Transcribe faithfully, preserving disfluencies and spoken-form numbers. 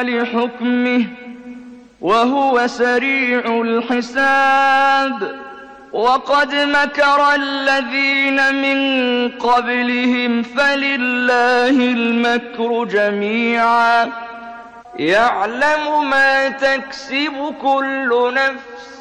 ولحكمه وهو سريع الحساب. وقد مكر الذين من قبلهم فلله المكر جميعا يعلم ما تكسب كل نفس